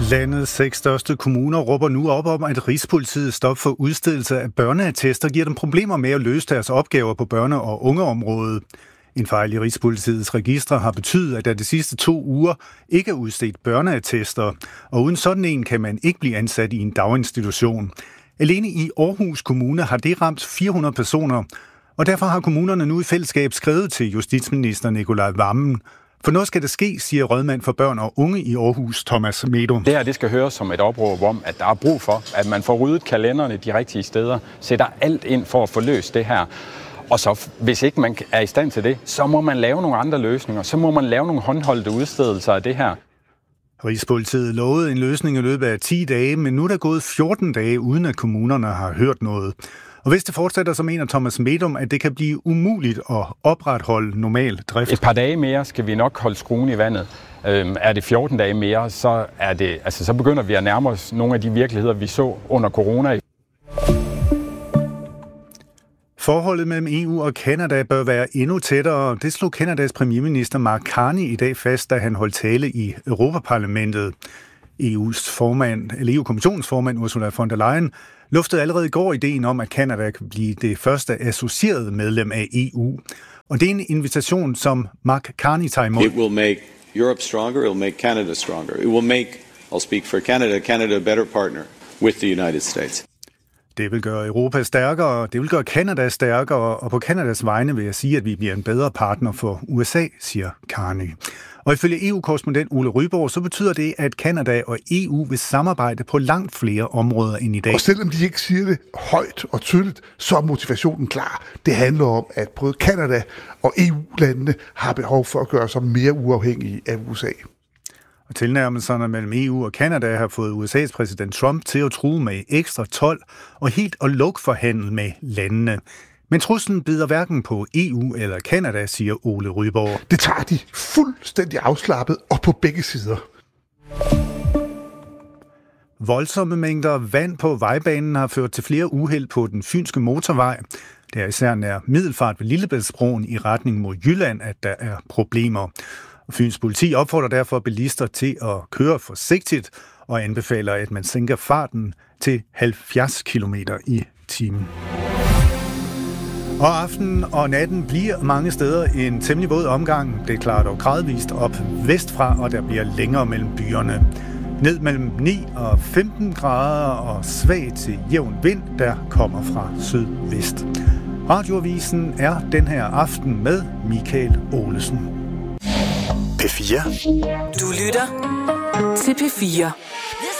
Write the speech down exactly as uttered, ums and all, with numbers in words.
Landets seks største kommuner råber nu op om, at Rigspolitiets stop for udstedelse af børneattester giver dem problemer med at løse deres opgaver på børne- og ungeområdet. En fejl i Rigspolitiets registre har betydet, at der de sidste to uger ikke er udstedt børneattester, og uden sådan en kan man ikke blive ansat i en daginstitution. Alene i Aarhus Kommune har det ramt fire hundrede personer, og derfor har kommunerne nu i fællesskab skrevet til justitsminister Nicolai Wammen. For noget skal det ske, siger rådmand for børn og unge i Aarhus, Thomas Medom. Det her det skal høres som et opråb om, at der er brug for, at man får ryddet kalenderne de rigtige steder, sætter alt ind for at få løst det her. Og så, hvis ikke man er i stand til det, så må man lave nogle andre løsninger. Så må man lave nogle håndholdte udstedelser af det her. Rigspolitiet lovede en løsning i løbet af ti dage, men nu er der gået fjorten dage, uden at kommunerne har hørt noget. Og hvis det fortsætter, så mener Thomas Medom, at det kan blive umuligt at opretholde normal drift. Et par dage mere skal vi nok holde skruen i vandet. Øhm, er det fjorten dage mere, så, er det, altså, så begynder vi at nærme os nogle af de virkeligheder, vi så under corona. Forholdet mellem E U og Canada bør være endnu tættere. Det slog Canadas premierminister Mark Carney i dag fast, da han holdt tale i Europaparlamentet. E U's formand, eller E U-kommissionens formand Ursula von der Leyen luftede allerede i går ideen om, at Canada kan blive det første associerede medlem af E U. Og det er en invitation, som Mark Carney tager imod. It will make Europe stronger, it will make Canada stronger. It will make, I'll speak for Canada, Canada a better partner with the United States. Det vil gøre Europa stærkere, det vil gøre Canada stærkere, og på Canadas vegne vil jeg sige, at vi bliver en bedre partner for U S A, siger Carney. Og ifølge E U-korrespondent Ole Ryborg, så betyder det, at Canada og E U vil samarbejde på langt flere områder end i dag. Og selvom de ikke siger det højt og tydeligt, så er motivationen klar. Det handler om, at både Canada og E U-landene har behov for at gøre sig mere uafhængige af U S A. Og tilnærmelserne mellem E U og Canada har fået U S A's præsident Trump til at true med ekstra told og helt at lukke for handel med landene. Men truslen bider hverken på E U eller Canada, siger Ole Ryborg. Det tager de fuldstændig afslappet og på begge sider. Voldsomme mængder vand på vejbanen har ført til flere uheld på den fynske motorvej. Det er især nær Middelfart ved Lillebæltsbroen i retning mod Jylland, at der er problemer. Fyns politi opfordrer derfor bilister til at køre forsigtigt og anbefaler, at man sænker farten til halvfjerds kilometer i timen. Og aftenen og natten bliver mange steder en temmelig våd omgang. Det klarer dog gradvist op vestfra, og der bliver længere mellem byerne. Ned mellem ni og femten grader og svag til jævn vind, der kommer fra sydvest. Radioavisen er den her aften med Michael Olesen. P fire. Du lytter til P fire.